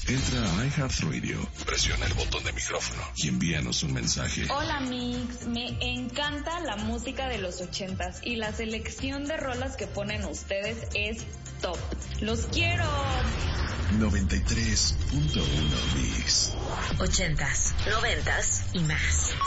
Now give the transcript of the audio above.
Entra a iHeartRadio, presiona el botón de micrófono y envíanos un mensaje. Hola Mix, me encanta la música de los 80s y la selección de rolas que ponen ustedes es top. ¡Los quiero! 93.1 Mix. 80s, 90s y más.